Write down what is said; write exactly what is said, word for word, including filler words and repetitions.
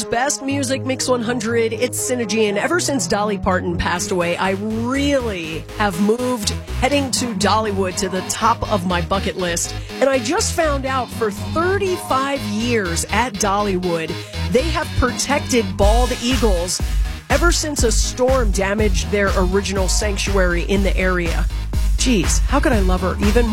best music, Mix one hundred. It's Synergy, and ever since Dolly Parton passed away, I really have moved heading to Dollywood to the top of my bucket list. And I just found out for thirty-five years at Dollywood, they have protected bald eagles ever since a storm damaged their original sanctuary in the area. Geez, how could I love her even